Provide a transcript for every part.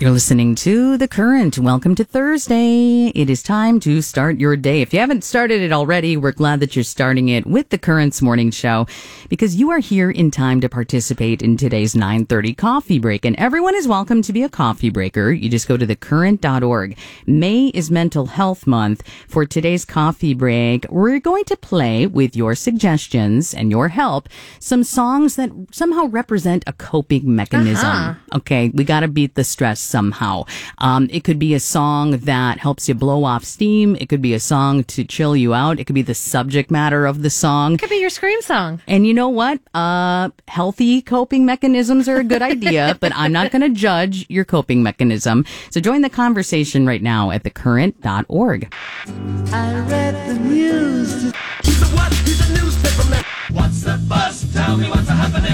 You're listening to The Current. Welcome to Thursday. It is time to start your day. If you haven't started it already, we're glad that you're starting it with The Current's morning show because you are here in time to participate in today's 9:30 coffee break. And everyone is welcome to be a coffee breaker. You just go to thecurrent.org. May is Mental Health Month. For today's coffee break, we're going to play with your suggestions and your help some songs that somehow represent a coping mechanism. Okay, we got to beat the stress somehow. It could be a song that helps you blow off steam. It could be a song to chill you out. It could be the subject matter of the song. It could be your scream song. And you know what? Healthy coping mechanisms are a good idea, but I'm not going to judge your coping mechanism. So join the conversation right now at thecurrent.org. I read the news. He's a what? He's a newspaper man. What's the buzz? Tell me what's happening.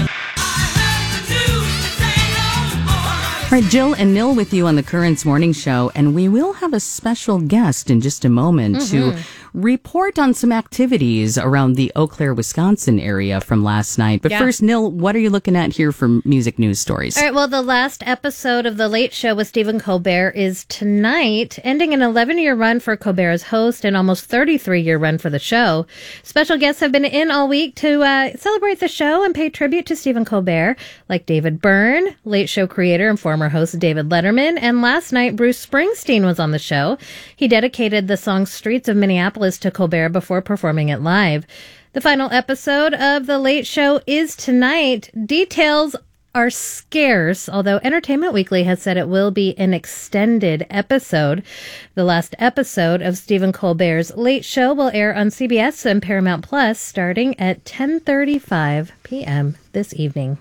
All right, Jill and Nil with you on the Current's Morning Show, and we will have a special guest in just a moment to report on some activities around the Eau Claire, Wisconsin area from last night. But first, Nil, what are you looking at here for music news stories? All right, well, the last episode of The Late Show with Stephen Colbert is tonight, ending an 11-year run for Colbert as host and almost 33-year run for the show. Special guests have been in all week to celebrate the show and pay tribute to Stephen Colbert, like David Byrne, Late Show creator and former host David Letterman, and last night Bruce Springsteen was on the show. He dedicated the song Streets of Minneapolis to Colbert before performing it live. The final episode of The Late Show is tonight. Details are scarce, although Entertainment Weekly has said it will be an extended episode. The last episode of Stephen Colbert's Late Show will air on CBS and Paramount Plus starting at 10:35 p.m. this evening.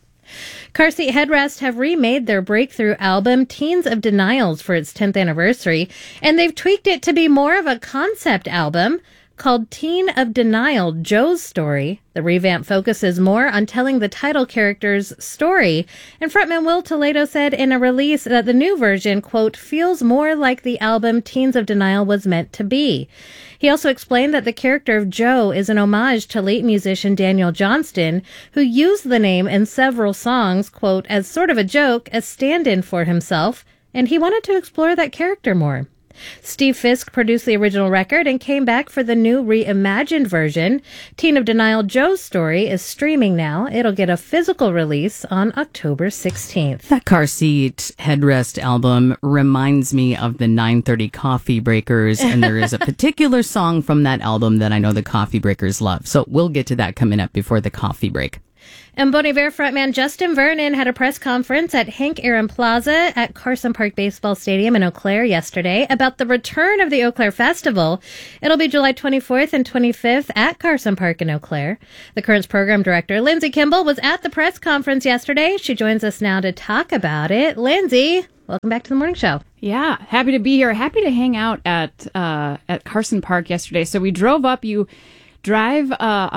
Car Seat Headrest have remade their breakthrough album, Teens of Denials, for its 10th anniversary, and they've tweaked it to be more of a concept album called Teen of Denial, Joe's Story. The revamp focuses more on telling the title character's story, and frontman Will Toledo said in a release that the new version, quote, feels more like the album Teens of Denial was meant to be. He also explained that the character of Joe is an homage to late musician Daniel Johnston, who used the name in several songs, quote, as sort of a joke, a stand-in for himself, and he wanted to explore that character more. Steve Fisk produced the original record and came back for the new reimagined version. Teen of Denial, Joe's Story is streaming now. It'll get a physical release on October 16th. That Car Seat Headrest album reminds me of the 9:30 Coffee Breakers, and there is a particular song from that album that I know the Coffee Breakers love. So we'll get to that coming up before the coffee break. And Bon Iver frontman Justin Vernon had a press conference at Hank Aaron Plaza at Carson Park Baseball Stadium in Eau Claire yesterday about the return of the Eau Claire Festival. It'll be July 24th and 25th at Carson Park in Eau Claire. The Current's program director, Lindsay Kimball, was at the press conference yesterday. She joins us now to talk about it. Lindsay, welcome back to the morning show. Yeah, happy to be here. Happy to hang out at Carson Park yesterday. So we drove up. You drive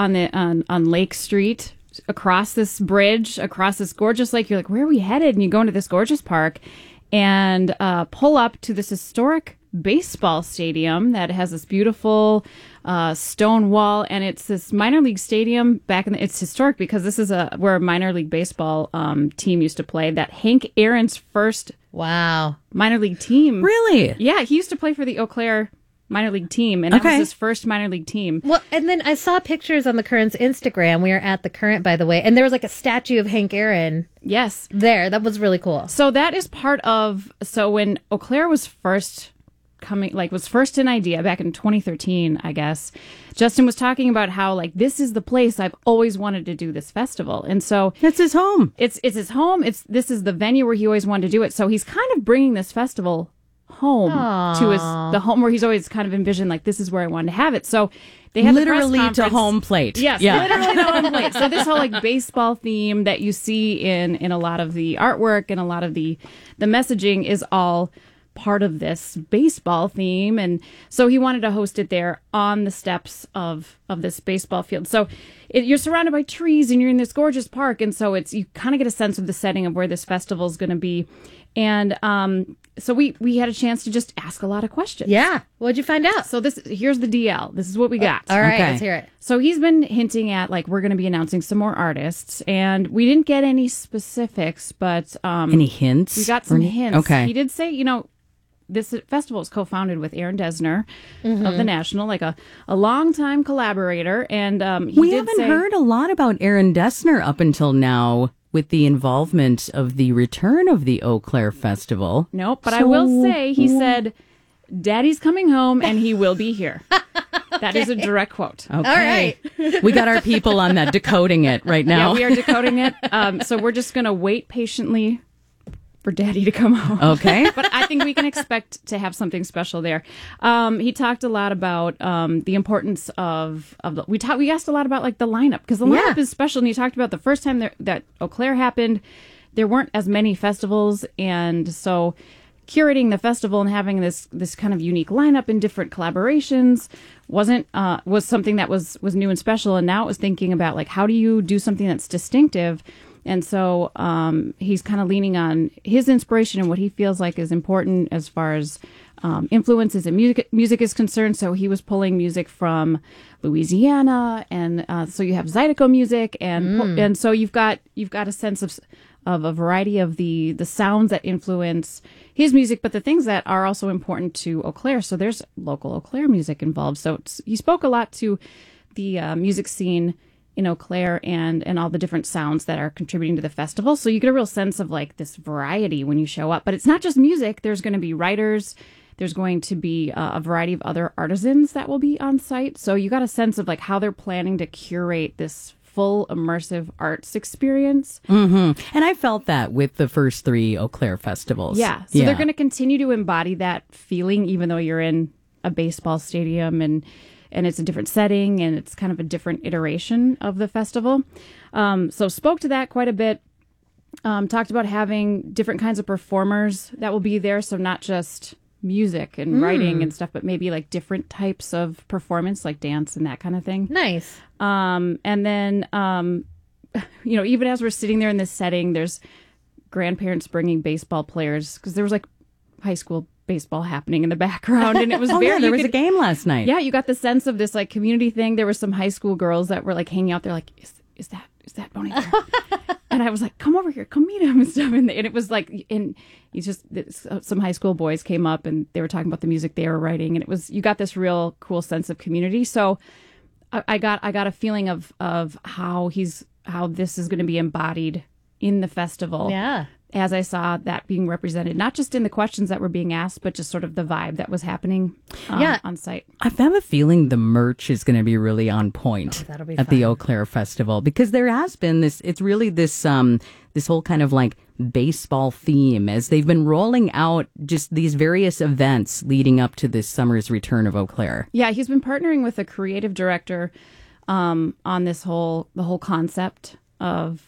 on Lake Street, across this bridge, across this gorgeous lake. You're like, where are we headed? And you go into this gorgeous park and pull up to this historic baseball stadium that has this beautiful stone wall, and it's this minor league stadium it's historic because this is where a minor league baseball team used to play. That Hank Aaron's first minor league team. Really? Yeah, he used to play for the Eau Claire minor league team, and that was his first minor league team. Well, and then I saw pictures on the Current's Instagram. We are at the Current, by the way, and there was like a statue of Hank Aaron. Yes, there. That was really cool. So that is part of. So when Eau Claire was first an idea back in 2013, I guess, Justin was talking about how this is the place I've always wanted to do this festival, and so it's his home. It's his home. This is the venue where he always wanted to do it. So he's kind of bringing this festival home to the home where he's always kind of envisioned this is where I wanted to have it. So they had literally to home plate. Yes, literally to home plate. So this whole baseball theme that you see in a lot of the artwork and a lot of the messaging is all part of this baseball theme, and so he wanted to host it there on the steps of this baseball field. So you're surrounded by trees and you're in this gorgeous park, and so you kind of get a sense of the setting of where this festival is going to be. And so we had a chance to just ask a lot of questions. Yeah. What'd you find out? So here's the DL. This is what we got. All right, Okay. let's hear it. So he's been hinting at like we're going to be announcing some more artists, and we didn't get any specifics, but Any hints? we got some hints. Okay. He did say, this festival is co-founded with Aaron Dessner of the National, like a longtime collaborator, and We haven't heard a lot about Aaron Dessner up until now with the involvement of the return of the Eau Claire Festival. Nope, but I will say he said, "Daddy's coming home and he will be here." That is a direct quote. Okay. All right. We got our people on that decoding it right now. Yeah, we are decoding it. So we're just going to wait patiently for Daddy to come home. Okay. But I think we can expect to have something special there. He talked a lot about the importance of we asked a lot about like the lineup, because the lineup is special. And he talked about the first time that Eau Claire happened, there weren't as many festivals, and so curating the festival and having this kind of unique lineup and different collaborations was something that was new and special. And now it was thinking about like, how do you do something that's distinctive? And so he's kind of leaning on his inspiration and what he feels like is important as far as influences and music is concerned. So he was pulling music from Louisiana, and so you have Zydeco music, and so you've got a sense of a variety of the sounds that influence his music, but the things that are also important to Eau Claire. So there's local Eau Claire music involved. So he spoke a lot to the music scene in Eau Claire and all the different sounds that are contributing to the festival. So you get a real sense of like this variety when you show up. But it's not just music. There's going to be writers. There's going to be a variety of other artisans that will be on site. So you got a sense of like how they're planning to curate this full immersive arts experience. And I felt that with the first 3 Eau Claire festivals. Yeah. So they're going to continue to embody that feeling, even though you're in a baseball stadium and it's a different setting and it's kind of a different iteration of the festival. So spoke to that quite a bit. Talked about having different kinds of performers that will be there. So not just music and writing and stuff, but maybe like different types of performance, like dance and that kind of thing. Nice. And then, even as we're sitting there in this setting, there's grandparents bringing baseball players, because there was like high school baseball happening in the background, and it was there was a game last night. Yeah, you got the sense of this like community thing. There were some high school girls that were like hanging out there, like, is that Bon Iver? And I was like, come over here, come meet him and stuff. And it was like, and some high school boys came up and they were talking about the music they were writing, and you got this real cool sense of community. So I got a feeling of how this is going to be embodied in the festival. Yeah. As I saw that being represented, not just in the questions that were being asked, but just sort of the vibe that was happening on site. I have a feeling the merch is going to be really on point that'll be at the Eau Claire Festival, because there has been it's really this whole kind of like baseball theme as they've been rolling out just these various events leading up to this summer's return of Eau Claire. Yeah, he's been partnering with a creative director on the whole concept of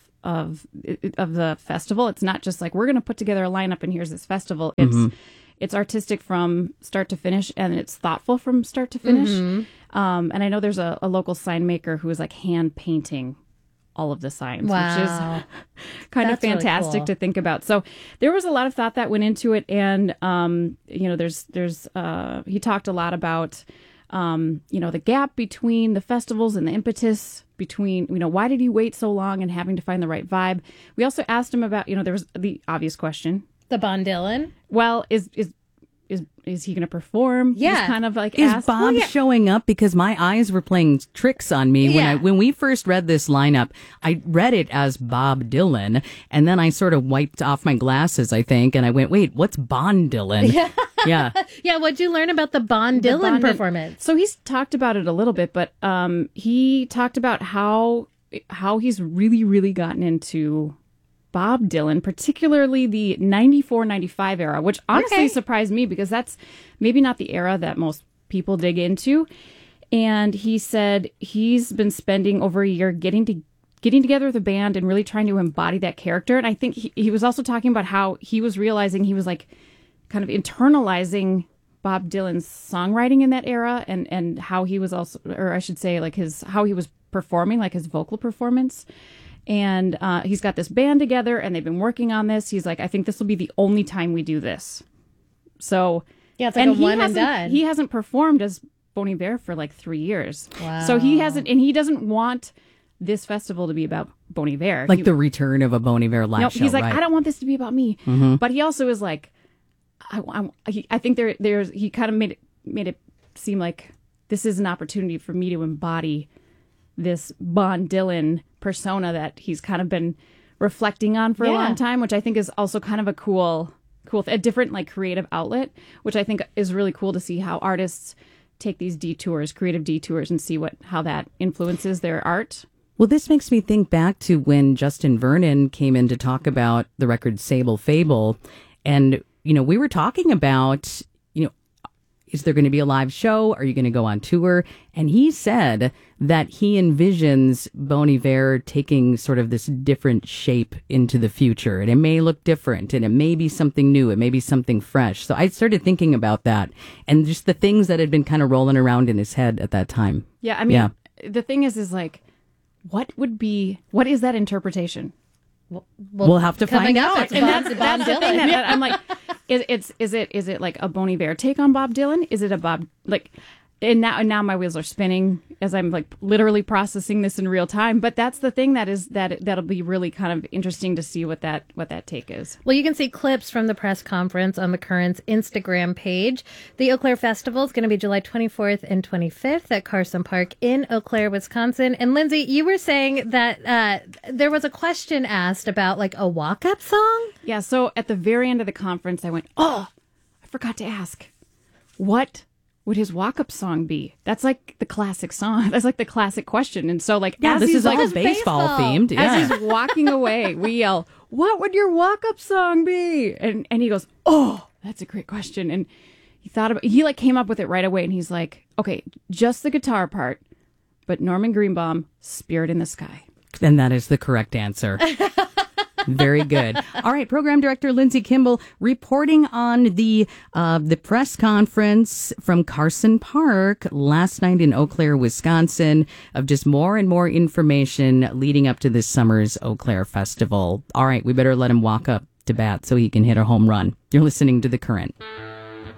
the festival. It's not just like we're going to put together a lineup and here's this festival. It's artistic from start to finish, and it's thoughtful from start to finish. And I know there's a local sign maker who is like hand painting all of the signs, Wow. which is kind of That's really fantastic cool. to think about. So there was a lot of thought that went into it, and there's he talked a lot about the gap between the festivals and the impetus between, why did he wait so long and having to find the right vibe. We also asked him about, there was the obvious question. The Bon Dylan. Well, is he going to perform? Yeah. He's kind of like Is asked. Bob showing up? Because my eyes were playing tricks on me Yeah. when we first read this lineup. I read it as Bob Dylan, and then I sort of wiped off my glasses, I think, and I went, "Wait, what's Bon Dylan?" Yeah. Yeah, what'd you learn about the Bon Dylan performance? So he's talked about it a little bit, but he talked about how he's really, really gotten into Bob Dylan, particularly the 94-95 era, which honestly surprised me because that's maybe not the era that most people dig into. And he said he's been spending over a year getting together with a band and really trying to embody that character. And I think he was also talking about how he was realizing he was like kind of internalizing Bob Dylan's songwriting in that era, and how he was also, or I should say, like how he was performing, like his vocal performance. And he's got this band together, and they've been working on this. He's like, I think this will be the only time we do this. So Yeah, it's like a one and done. He hasn't performed as Bon Iver for like 3 years. Wow. So he hasn't, and he doesn't want this festival to be about Bon Iver. Like the return of a Bon Iver live show. He's like, right? I don't want this to be about me. But he also is like, I think there's he kind of made it seem like this is an opportunity for me to embody this Bon Dylan persona that he's kind of been reflecting on for a long time, which I think is also kind of a different like creative outlet, which I think is really cool to see how artists take these detours, creative detours, and see how that influences their art. Well, this makes me think back to when Justin Vernon came in to talk about the record Sable Fable. And, we were talking about, is there going to be a live show? Are you going to go on tour? And he said that he envisions Bon Iver taking sort of this different shape into the future. And it may look different, and it may be something new. It may be something fresh. So I started thinking about that and just the things that had been kind of rolling around in his head at that time. Yeah, I mean, the thing is like, what is that interpretation? We'll have to find out. It's that's That's the thing that I'm like, is it like a Bon Iver take on Bob Dylan? Is it a Bob like? And now my wheels are spinning as I'm like literally processing this in real time. But that's the thing that'll be really kind of interesting to see what that take is. Well, you can see clips from the press conference on the Current's Instagram page. The Eau Claire Festival is going to be July 24th and 25th at Carson Park in Eau Claire, Wisconsin. And Lindsay, you were saying that there was a question asked about like a walk-up song? Yeah, so at the very end of the conference, I went, I forgot to ask. What would his walk-up song be? That's like the classic song. That's like the classic question. And so like, Yeah, as this he's is like like, baseball themed. Yeah. as he's walking away, we yell, what would your walk-up song be? And he goes, oh, that's a great question. And he like came up with it right away. And he's like, okay, just the guitar part, but Norman Greenbaum, Spirit in the Sky. And that is the correct answer. Very good. All right, program director Lindsay Kimball reporting on the press conference from Carson Park last night in Eau Claire, Wisconsin, of just more and more information leading up to this summer's Eau Claire Festival. All right, we better let him walk up to bat so he can hit a home run. You're listening to The Current.